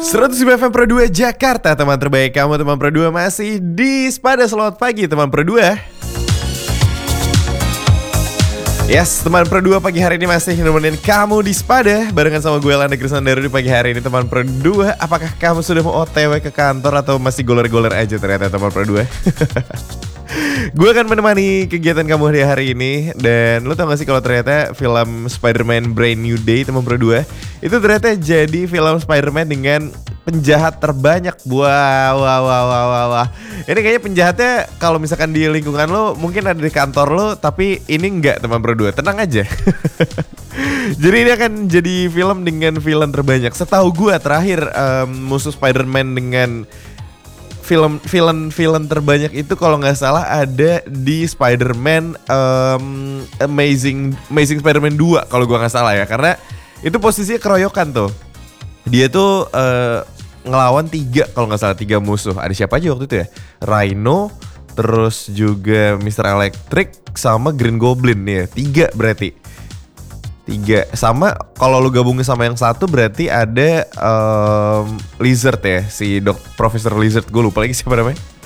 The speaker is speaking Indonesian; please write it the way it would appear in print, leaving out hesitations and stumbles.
105 FM Pro 2 Jakarta, teman terbaik kamu, teman Pro 2 masih di Spada. Selamat pagi teman Pro 2. Yes, teman Pro 2 pagi hari ini masih nemenin kamu di Spada barengan sama gue Landa Krisandaru di pagi hari ini teman Pro 2. Apakah kamu sudah mau OTW ke kantor atau masih goler-goler aja ternyata teman Pro 2? Gue akan menemani kegiatan kamu hari ini. Dan lu tau gak sih kalau ternyata film Spider-Man Brand New Day teman Pro 2 itu ternyata jadi film Spider-Man dengan penjahat terbanyak. Wah. Ini kayaknya penjahatnya kalau misalkan di lingkungan lo mungkin ada di kantor lo, tapi ini enggak teman Pro 2. Tenang aja. Jadi ini akan jadi film dengan villain terbanyak. Setahu gue terakhir musuh Spider-Man dengan villain terbanyak itu kalau nggak salah ada di Spider-Man Amazing Spider-Man 2 kalau gue nggak salah ya, karena itu posisinya keroyokan tuh. Dia tuh ngelawan 3 kalau nggak salah 3 musuh. Ada siapa aja waktu itu ya? Rhino, terus juga Mr. Electric sama Green Goblin ya. 3 berarti. 3 sama kalau lu gabungin sama yang satu berarti ada Lizard ya, si Profesor Lizard, gue lupa lagi siapa namanya.